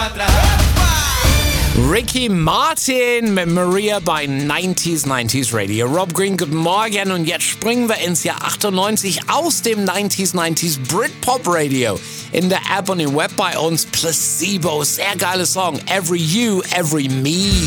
Ricky Martin mit Maria bei 90s Radio. Rob Green, guten Morgen. Und jetzt springen wir ins Jahr 98 aus dem 90s Britpop Radio. In der App und im Web bei uns Placebo. Sehr geiler Song. Every You, Every Me.